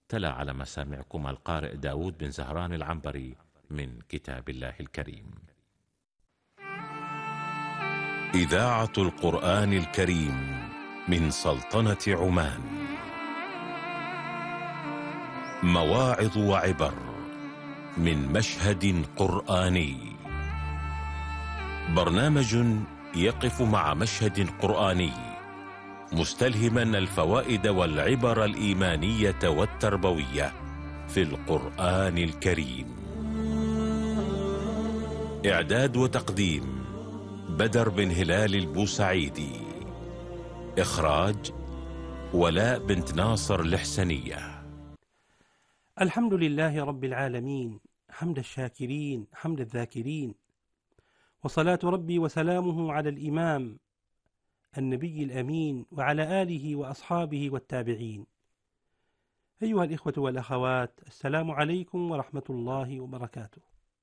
تلا على مسامعكم القارئ داود بن زهران العنبري من كتاب الله الكريم. إذاعة القرآن الكريم من سلطنة عمان. مواعظ وعبر من مشهد قرآني. برنامج يقف مع مشهد قرآني مستلهما الفوائد والعبر الإيمانية والتربوية في القرآن الكريم. إعداد وتقديم بدر بن هلال البوسعيدي. إخراج ولاء بنت ناصر الحسنية. الحمد لله رب العالمين، حمد الشاكرين حمد الذاكرين، وصلاة ربي وسلامه على الإمام النبي الأمين وعلى آله وأصحابه والتابعين. أيها الإخوة والأخوات، السلام عليكم ورحمة الله وبركاته.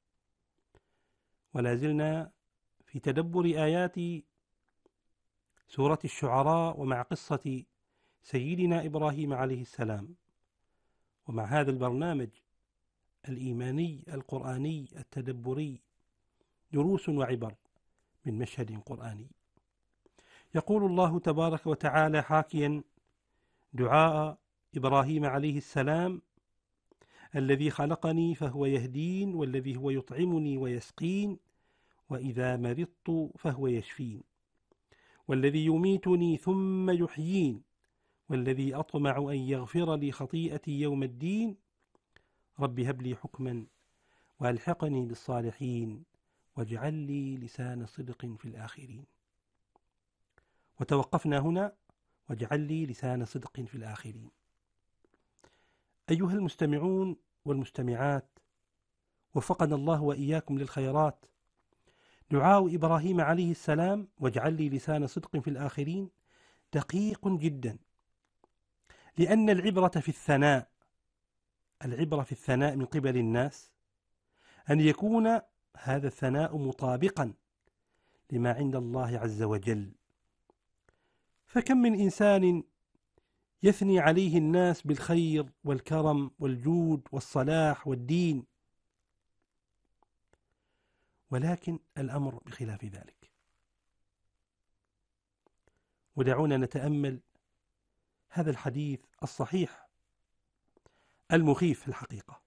ولا زلنا في تدبر آيات سورة الشعراء ومع قصة سيدنا إبراهيم عليه السلام، ومع هذا البرنامج الإيماني القرآني التدبري دروس وعبر من مشهد قرآني. يقول الله تبارك وتعالى حاكيا دعاء إبراهيم عليه السلام: الذي خلقني فهو يهدين، والذي هو يطعمني ويسقين، وإذا مرضت فهو يشفين، والذي يميتني ثم يحيين، والذي أطمع أن يغفر لي خطيئتي يوم الدين، رب هب لي حكما وألحقني بالصالحين واجعل لي لسان صدق في الآخرين. وتوقفنا هنا: واجعل لي لسان صدق في الآخرين. أيها المستمعون والمستمعات، وفقنا الله وإياكم للخيرات، دعاء إبراهيم عليه السلام واجعل لي لسان صدق في الآخرين دقيق جدا، لأن العبرة في الثناء من قبل الناس أن يكون هذا الثناء مطابقا لما عند الله عز وجل. فكم من إنسان يثني عليه الناس بالخير والكرم والجود والصلاح والدين، ولكن الأمر بخلاف ذلك. ودعونا نتأمل هذا الحديث الصحيح المخيف في الحقيقة،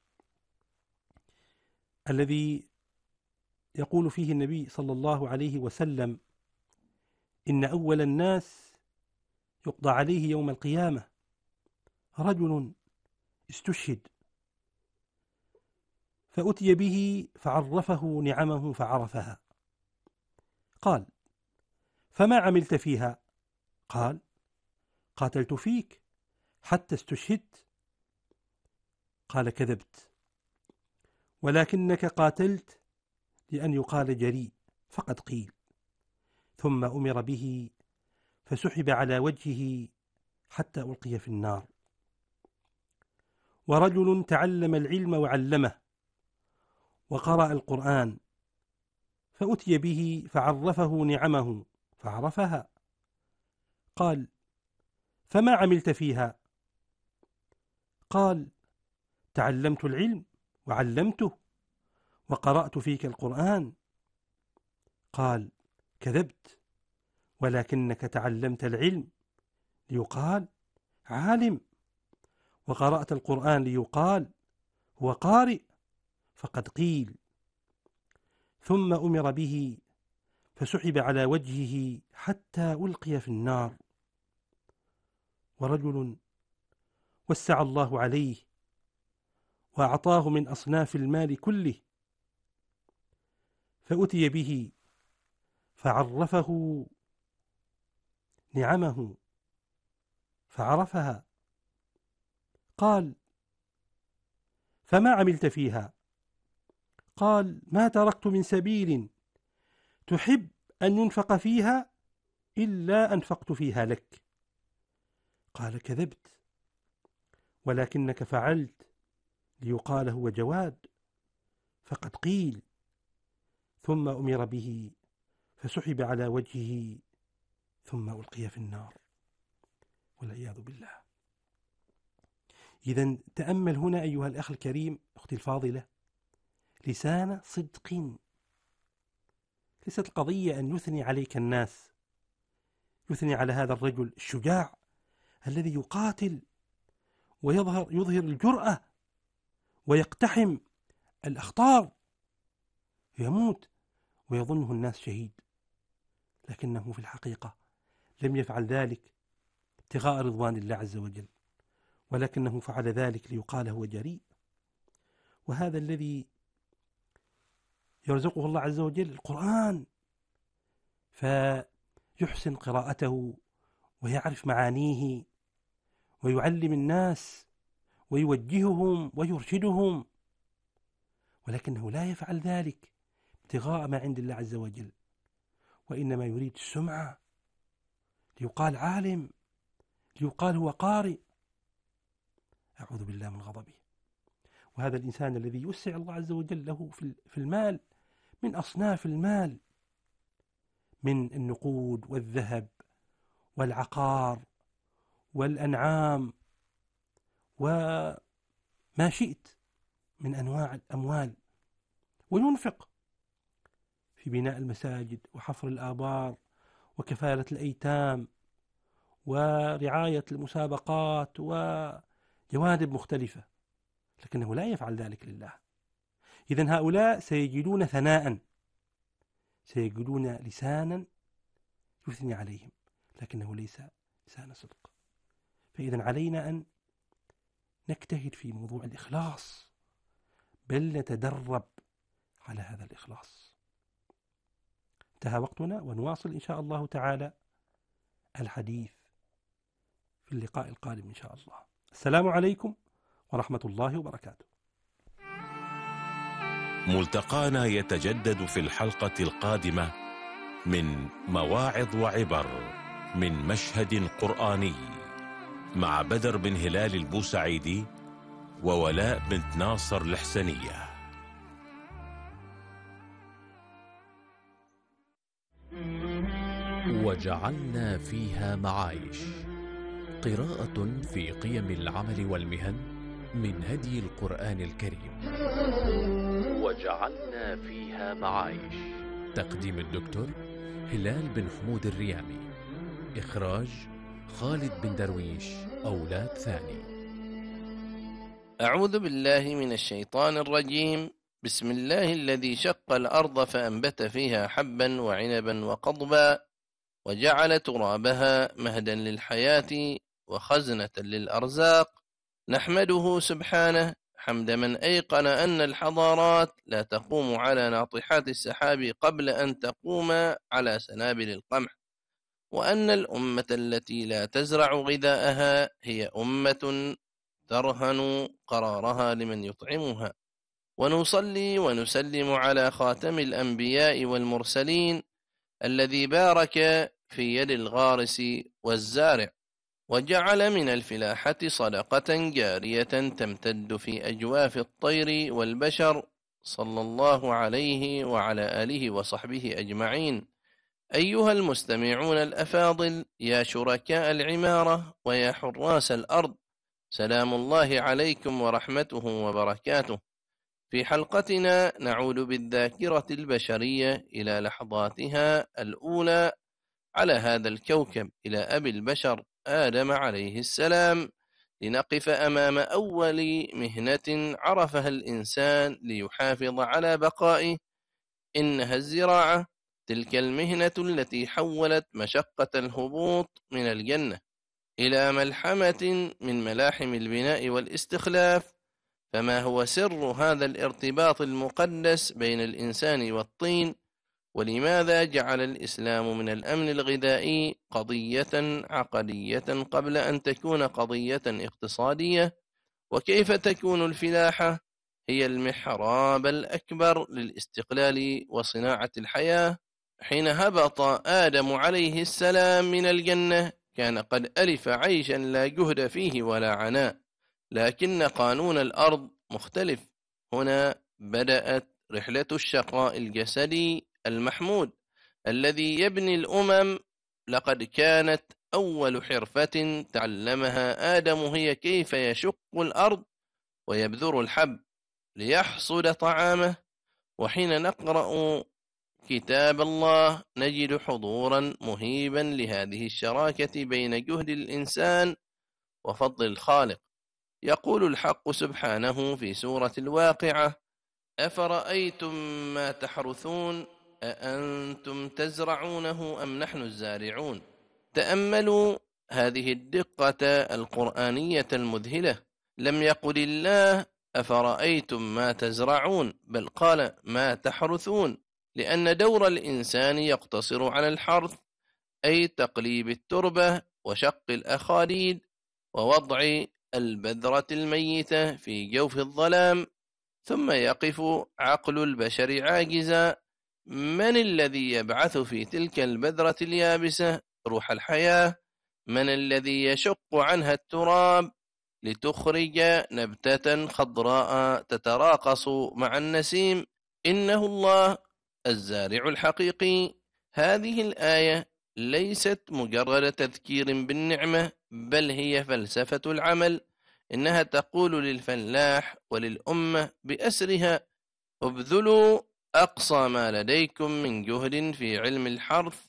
الذي يقول فيه النبي صلى الله عليه وسلم: إن أول الناس يقضى عليه يوم القيامة رجل استشهد، فأتي به فعرفه نعمه فعرفها، قال: فما عملت فيها؟ قال: قاتلت فيك حتى استشهدت. قال: كذبت، ولكنك قاتلت لأن يقال جريء، فقد قيل. ثم أمر به فسحب على وجهه حتى ألقي في النار. ورجل تعلم العلم وعلمه وقرأ القرآن، فأتي به فعرفه نعمه فعرفها، قال: فما عملت فيها؟ قال: تعلمت العلم وعلمته وقرأت فيك القرآن. قال: كذبت، ولكنك تعلمت العلم ليقال عالم، وقرأت القرآن ليقال هو قارئ، فقد قيل. ثم أمر به فسحب على وجهه حتى ألقي في النار. ورجل وسع الله عليه وأعطاه من أصناف المال كله، فأتي به فعرفه نعمه فعرفها، قال: فما عملت فيها؟ قال: ما تركت من سبيل تحب أن ينفق فيها إلا أنفقت فيها لك. قال: كذبت، ولكنك فعلت ليقال هو جواد، فقد قيل. ثم أمر به فسحب على وجهه ثم ألقي في النار، والعياذ بالله. إذا تأمل هنا أيها الأخ الكريم، أختي الفاضلة، لسان صدق. ليست القضية أن يثني عليك الناس، يثني على هذا الرجل الشجاع الذي يقاتل ويظهر الجرأة ويقتحم الأخطار، يموت ويظنه الناس شهيد، لكنه في الحقيقة لم يفعل ذلك ابتغاء رضوان الله عز وجل، ولكنه فعل ذلك ليقال هو جريء. وهذا الذي يرزقه الله عز وجل القرآن، فيحسن قراءته ويعرف معانيه ويعلم الناس ويوجههم ويرشدهم، ولكنه لا يفعل ذلك ابتغاء ما عند الله عز وجل، وإنما يريد السمعة، ليقال عالم، ليقال هو قارئ. أعوذ بالله من غضبه. وهذا الإنسان الذي يوسع الله عز وجل له في المال، من أصناف المال، من النقود والذهب والعقار والأنعام وما شئت من أنواع الأموال، وينفق في بناء المساجد وحفر الآبار وكفالة الأيتام ورعاية المسابقات وجوانب مختلفة، لكنه لا يفعل ذلك لله. إذن هؤلاء سيجدون ثناء، سيجدون لسانا يثني عليهم، لكنه ليس لسان صدق. فإذن علينا أن نجتهد في موضوع الإخلاص، بل نتدرب على هذا الإخلاص. انتهى وقتنا، ونواصل إن شاء الله تعالى الحديث في اللقاء القادم إن شاء الله. السلام عليكم ورحمة الله وبركاته. ملتقانا يتجدد في الحلقة القادمة من مواعظ وعبر من مشهد قرآني مع بدر بن هلال البوسعيدي وولاء بنت ناصر الحسنية. وجعلنا فيها معايش، قراءة في قيم العمل والمهن من هدي القرآن الكريم. وجعلنا فيها معايش، تقديم الدكتور هلال بن حمود الريامي، إخراج خالد بن درويش، أولاد ثاني. أعوذ بالله من الشيطان الرجيم. بسم الله الذي شق الأرض فأنبت فيها حبا وعنبا وقضبا وجعل ترابها مهدا للحياة وخزنة للأرزاق، نحمده سبحانه حمد من أيقن أن الحضارات لا تقوم على ناطحات السحاب قبل أن تقوم على سنابل القمح، وأن الأمة التي لا تزرع غذاءها هي أمة ترهن قرارها لمن يطعمها. ونصلي ونسلم على خاتم الأنبياء والمرسلين الذي بارك في يد الغارس والزارع، وجعل من الفلاحة صدقة جارية تمتد في أجواف الطير والبشر، صلى الله عليه وعلى آله وصحبه أجمعين. أيها المستمعون الأفاضل، يا شركاء العمارة ويا حراس الأرض، سلام الله عليكم ورحمته وبركاته. في حلقتنا نعود بالذاكرة البشرية إلى لحظاتها الأولى على هذا الكوكب، إلى أبي البشر آدم عليه السلام، لنقف أمام أول مهنة عرفها الإنسان ليحافظ على بقائه، إنها الزراعة، تلك المهنة التي حولت مشقة الهبوط من الجنة إلى ملحمة من ملاحم البناء والاستخلاف. فما هو سر هذا الارتباط المقدس بين الإنسان والطين؟ ولماذا جعل الإسلام من الأمن الغذائي قضية عقدية قبل أن تكون قضية اقتصادية؟ وكيف تكون الفلاحة هي المحراب الأكبر للاستقلال وصناعة الحياة؟ حين هبط آدم عليه السلام من الجنة كان قد ألف عيشا لا جهد فيه ولا عناء، لكن قانون الأرض مختلف. هنا بدأت رحلة الشقاء الجسدي المحمود الذي يبني الأمم. لقد كانت أول حرفة تعلمها آدم هي كيف يشق الأرض ويبذر الحب ليحصد طعامه. وحين نقرأ كتاب الله نجد حضورا مهيبا لهذه الشراكة بين جهد الإنسان وفضل الخالق. يقول الحق سبحانه في سورة الواقعة: أفرأيتم ما تحرثون أأنتم تزرعونه أم نحن الزارعون. تأملوا هذه الدقة القرآنية المذهلة. لم يقل الله أفرأيتم ما تزرعون، بل قال ما تحرثون، لأن دور الإنسان يقتصر على الحرث، أي تقليب التربة وشق الأخاديد ووضع البذرة الميتة في جوف الظلام. ثم يقف عقل البشر عاجزا: من الذي يبعث في تلك البذرة اليابسة روح الحياة؟ من الذي يشق عنها التراب لتخرج نبتة خضراء تتراقص مع النسيم؟ إنه الله الزارع الحقيقي. هذه الآية ليست مجرد تذكير بالنعمة، بل هي فلسفة العمل. إنها تقول للفلاح وللأمة بأسرها: ابذلوا أقصى ما لديكم من جهد في علم الحرث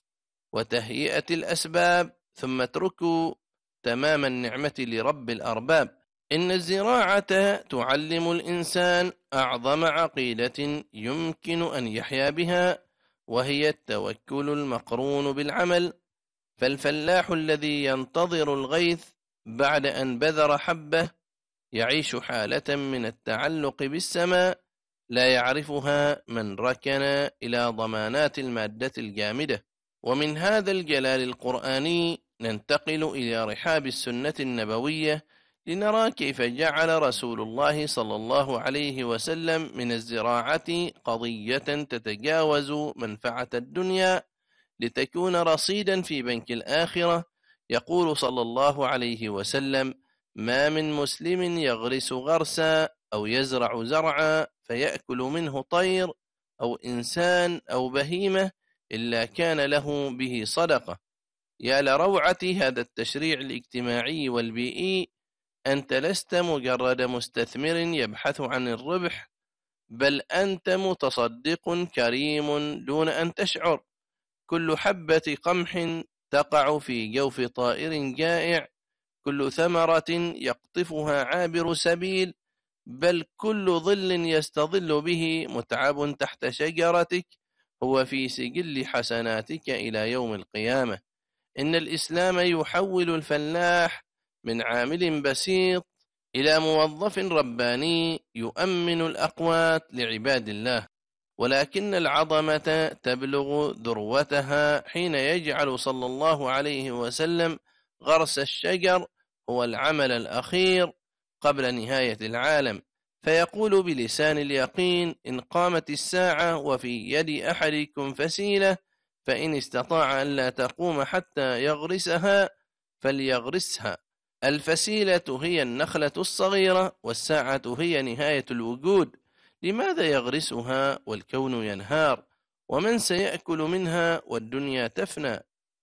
وتهيئة الأسباب، ثم اتركوا تمام النعمة لرب الأرباب. إن الزراعة تعلم الإنسان أعظم عقيدة يمكن أن يحيا بها، وهي التوكل المقرون بالعمل. فالفلاح الذي ينتظر الغيث بعد أن بذر حبه يعيش حالة من التعلق بالسماء لا يعرفها من ركن إلى ضمانات المادة الجامدة. ومن هذا الجلال القرآني ننتقل إلى رحاب السنة النبوية لنرى كيف جعل رسول الله صلى الله عليه وسلم من الزراعة قضية تتجاوز منفعة الدنيا لتكون رصيدا في بنك الآخرة. يقول صلى الله عليه وسلم: ما من مسلم يغرس غرسا أو يزرع زرعا فيأكل منه طير أو إنسان أو بهيمة إلا كان له به صدقة. يا لروعة هذا التشريع الاجتماعي والبيئي! أنت لست مجرد مستثمر يبحث عن الربح، بل أنت متصدق كريم دون أن تشعر. كل حبة قمح تقع في جوف طائر جائع، كل ثمرة يقطفها عابر سبيل، بل كل ظل يستظل به متعب تحت شجرتك هو في سجل حسناتك إلى يوم القيامة. إن الإسلام يحول الفلاح من عامل بسيط إلى موظف رباني يؤمن الأقوات لعباد الله. ولكن العظمة تبلغ ذروتها حين يجعل صلى الله عليه وسلم غرس الشجر هو العمل الأخير قبل نهاية العالم، فيقول بلسان اليقين: إن قامت الساعة وفي يد أحدكم فسيلة فإن استطاع أن لا تقوم حتى يغرسها فليغرسها. الفسيلة هي النخلة الصغيرة، والساعة هي نهاية الوجود. لماذا يغرسها والكون ينهار؟ ومن سيأكل منها والدنيا تفنى؟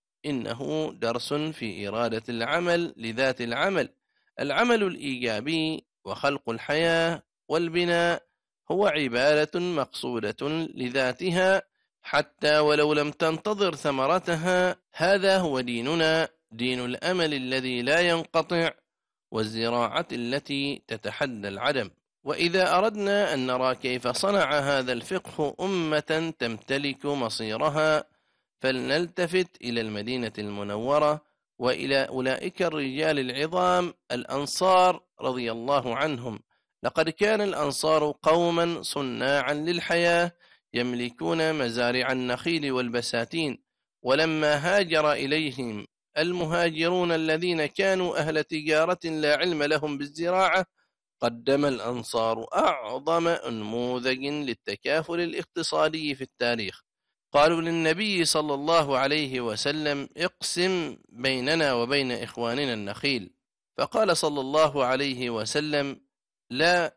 إنه درس في إرادة العمل لذات العمل. العمل الإيجابي وخلق الحياة والبناء هو عبادة مقصودة لذاتها حتى ولو لم تنتظر ثمرتها. هذا هو ديننا، دين الأمل الذي لا ينقطع، والزراعة التي تتحدى العدم. وإذا أردنا أن نرى كيف صنع هذا الفقه أمة تمتلك مصيرها، فلنلتفت إلى المدينة المنورة وإلى أولئك الرجال العظام الأنصار رضي الله عنهم. لقد كان الأنصار قوما صناعا للحياة يملكون مزارع النخيل والبساتين، ولما هاجر إليهم المهاجرون الذين كانوا أهل تجارة لا علم لهم بالزراعة، قدم الأنصار أعظم نموذج للتكافل الاقتصادي في التاريخ. قالوا للنبي صلى الله عليه وسلم: اقسم بيننا وبين إخواننا النخيل. فقال صلى الله عليه وسلم: لا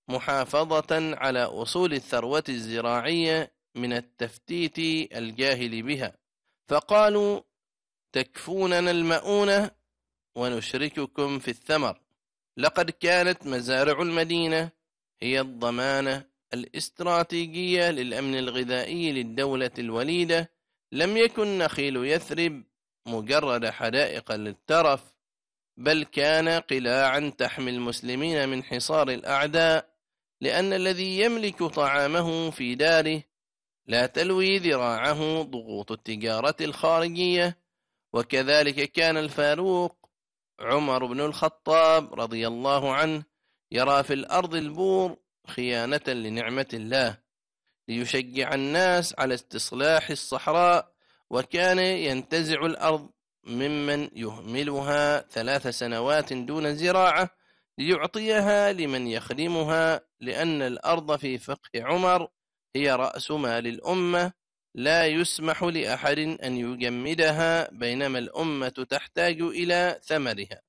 محافظة على أصول الثروة الزراعية من التفتيت الجاهل بها. فقالوا: تكفوننا المؤونة ونشرككم في الثمر. لقد كانت مزارع المدينة هي الضمانة الاستراتيجية للأمن الغذائي للدولة الوليدة. لم يكن نخيل يثرب مجرد حدائق للترف، بل كان قلاعا تحمي المسلمين من حصار الأعداء، لأن الذي يملك طعامه في داره لا تلوي ذراعه ضغوط التجارة الخارجية. وكذلك كان الفاروق عمر بن الخطاب رضي الله عنه يرى في الأرض البور خيانة لنعمة الله ليشجع الناس على استصلاح الصحراء، وكان ينتزع الأرض ممن يهملها 3 سنوات دون زراعة ليعطيها لمن يخدمها، لأن الأرض في فقه عمر هي رأس مال الأمة، لا يسمح لأحد أن يجمدها، بينما الأمة تحتاج إلى ثمرها.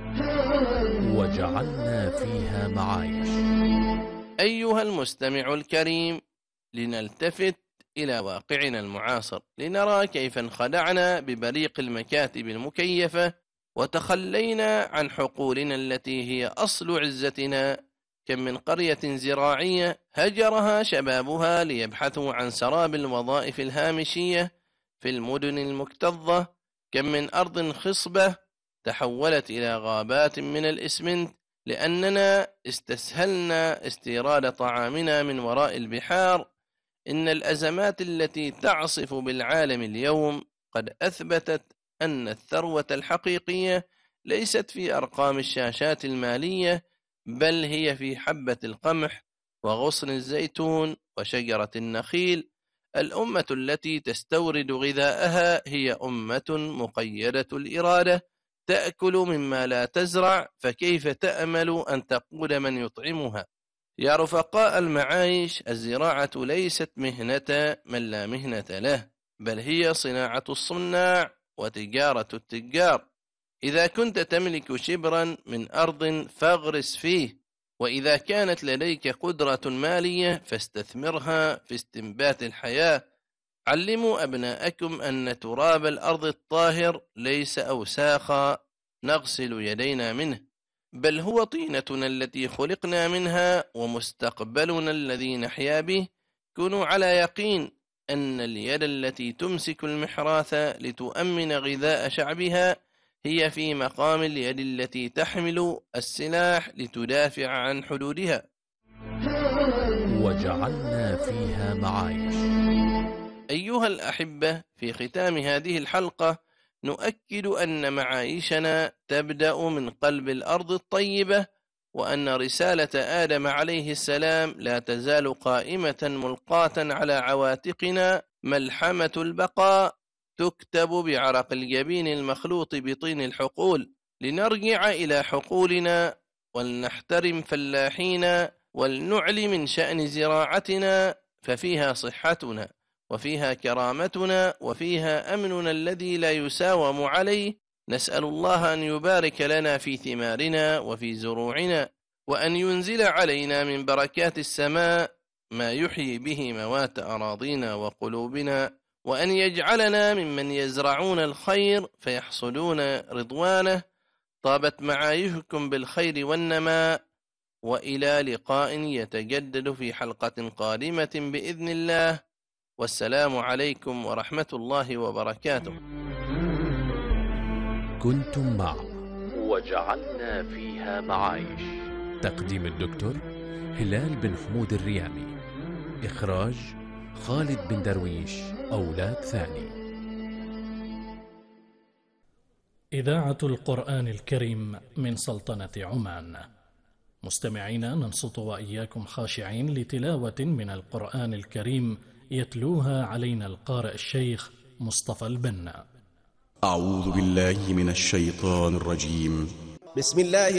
وجعلنا فيها معايش. أيها المستمع الكريم، لنلتفت إلى واقعنا المعاصر لنرى كيف انخدعنا ببريق المكاتب المكيفة وتخلينا عن حقولنا التي هي أصل عزتنا. كم من قرية زراعية هجرها شبابها ليبحثوا عن سراب الوظائف الهامشية في المدن المكتظة. كم من أرض خصبة تحولت إلى غابات من الإسمنت لأننا استسهلنا استيراد طعامنا من وراء البحار. إن الأزمات التي تعصف بالعالم اليوم قد أثبتت أن الثروة الحقيقية ليست في أرقام الشاشات المالية، بل هي في حبة القمح وغصن الزيتون وشجرة النخيل. الأمة التي تستورد غذاءها هي أمة مقيدة الإرادة تأكل مما لا تزرع، فكيف تأمل أن تقود من يطعمها؟ يا رفقاء المعايش، الزراعة ليست مهنة من لا مهنة له، بل هي صناعة الصناع وتجارة التجار. إذا كنت تملك شبرا من أرض فاغرس فيه، وإذا كانت لديك قدرة مالية فاستثمرها في استنبات الحياة. علموا أبناءكم أن تراب الأرض الطاهر ليس أوساخا نغسل يدينا منه، بل هو طينتنا التي خلقنا منها ومستقبلنا الذي نحيا به. كونوا على يقين أن اليد التي تمسك المحراث لتؤمن غذاء شعبها هي في مقام اليد التي تحمل السلاح لتدافع عن حدودها. وجعلنا فيها معايش. أيها الأحبة، في ختام هذه الحلقة نؤكد أن معايشنا تبدأ من قلب الأرض الطيبة، وأن رسالة آدم عليه السلام لا تزال قائمة ملقاة على عواتقنا. ملحمة البقاء تكتب بعرق الجبين المخلوط بطين الحقول. لنرجع إلى حقولنا ولنحترم فلاحينا ولنعلي من شأن زراعتنا، ففيها صحتنا وفيها كرامتنا وفيها أمننا الذي لا يساوم عليه. نسأل الله أن يبارك لنا في ثمارنا وفي زروعنا، وأن ينزل علينا من بركات السماء ما يحيي به موات أراضينا وقلوبنا، وأن يجعلنا ممن يزرعون الخير فيحصدون رضوانه. طابت معايشكم بالخير والنماء، وإلى لقاء يتجدد في حلقة قادمة بإذن الله، والسلام عليكم ورحمة الله وبركاته. كنتم مع وجعلنا فيها معايش. تقديم الدكتور هلال بن حمود الريامي. إخراج خالد بن درويش أولاد ثاني. إذاعة القرآن الكريم من سلطنة عمان. مستمعينا، ننصت وإياكم خاشعين لتلاوة من القرآن الكريم يتلوها علينا القارئ الشيخ مصطفى البنا. أعوذ بالله من الشيطان الرجيم. بسم الله